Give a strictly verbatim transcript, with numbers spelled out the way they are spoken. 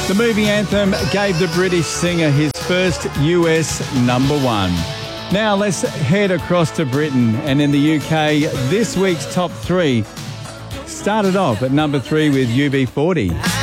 The movie Anthem gave the British singer his first U S number one. Now let's head across to Britain, and in the U K, this week's top three started off at number three with U B forty.